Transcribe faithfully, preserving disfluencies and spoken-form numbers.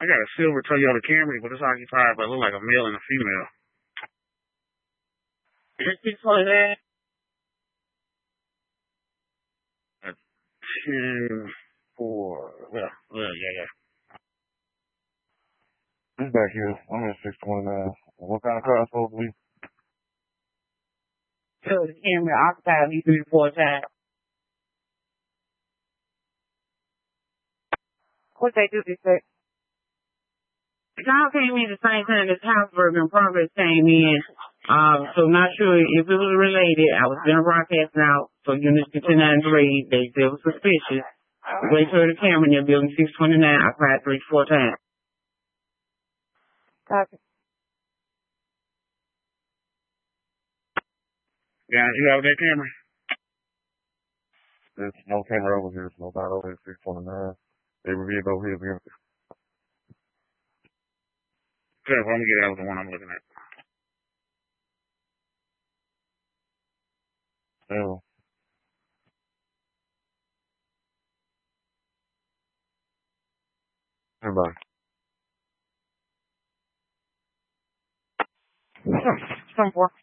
I got a silver Toyota Camry, but it's occupied by look like a male and a female. Six twenty nine. Ten four. Well, well, yeah, yeah. He's back here. I'm at six twenty nine. What kind of car is supposed to be? Toyota Camry occupied me three, four times. What they do, they say? Y'all came in the same time as Houseburg and Progress came in. Um, so not sure if it was related. I was been broadcasting out for units ten ninety-three. They said it was suspicious. Wait for the camera in their building six twenty-nine. I cried three, four times. Copy. Yeah, you have that camera? There's no camera over here. So nobody over here at six twenty-nine. They revealed over here again. Okay, well, let me get out of the one I'm looking at. Yeah. Everybody. Some, some work.